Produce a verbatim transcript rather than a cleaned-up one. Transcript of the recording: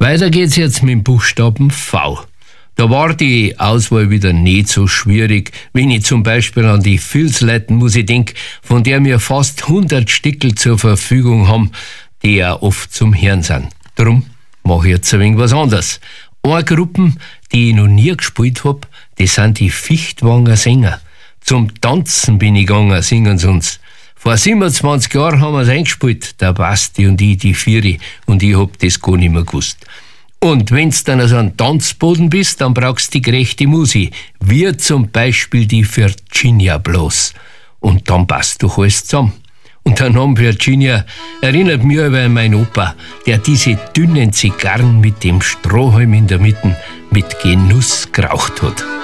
Weiter geht's jetzt mit dem Buchstaben V. Da war die Auswahl wieder nicht so schwierig, wenn ich zum Beispiel an die Filzleitenmusik denk, von der wir fast hundert Stickel zur Verfügung haben, die ja oft zum Hören sind. Drum mache ich jetzt ein wenig was anderes. Eine Gruppe, die ich noch nie gespielt hab, das sind die Fichtwanger Sänger. Zum Tanzen bin ich gegangen, singen sie uns. Vor siebenundzwanzig Jahren haben wir es eingespielt, der Basti und ich, die Vieri, und ich hab das gar nicht mehr gewusst. Und wenn's dann also ein Tanzboden bist, dann brauchst du die gerechte Musik, wie zum Beispiel die Virginia bloß. Und dann passt doch alles zusammen. Und der Name Virginia erinnert mich über meinen Opa, der diese dünnen Zigarren mit dem Strohhalm in der Mitte mit Genuss geraucht hat.